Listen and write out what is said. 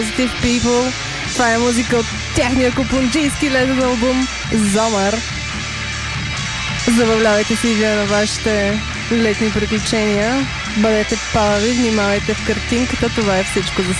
Positive People. Това е музика от тяхния купунджийски летен албум Зомър. Забавлявайте се и вие на вашите летни приключения. Бъдете палави, внимавайте в картинката. Това е всичко за